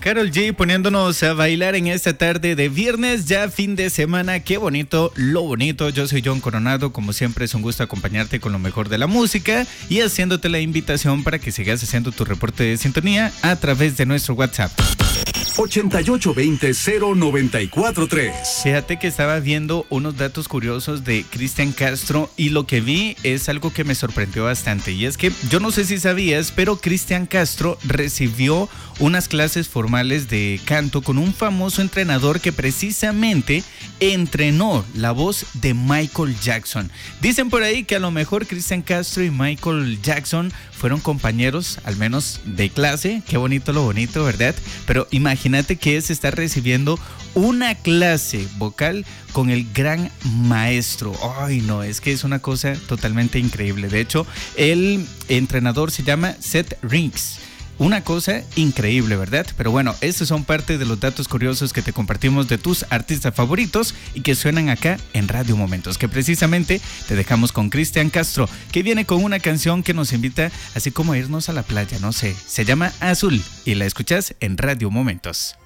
Karol G poniéndonos a bailar en esta tarde de viernes, ya fin de semana. Qué bonito, lo bonito. Yo soy John Coronado, como siempre es un gusto acompañarte con lo mejor de la música y haciéndote la invitación para que sigas haciendo tu reporte de sintonía a través de nuestro WhatsApp 8820-0943. Fíjate que estaba viendo unos datos curiosos de Cristian Castro y lo que vi es algo que me sorprendió bastante, y es que yo no sé si sabías, pero Cristian Castro recibió unas clases formales de canto con un famoso entrenador que precisamente entrenó la voz de Michael Jackson. Dicen por ahí que a lo mejor Cristian Castro y Michael Jackson fueron compañeros, al menos de clase. Qué bonito lo bonito, ¿verdad? Pero imagínate que es estar recibiendo una clase vocal con el gran maestro. Ay, no, es que es una cosa totalmente increíble. De hecho, el entrenador se llama Seth Riggs. Una cosa increíble, ¿verdad? Pero bueno, estos son parte de los datos curiosos que te compartimos de tus artistas favoritos y que suenan acá en Radio Momentos, que precisamente te dejamos con Cristian Castro, que viene con una canción que nos invita así como a irnos a la playa, no sé, se llama Azul y la escuchas en Radio Momentos.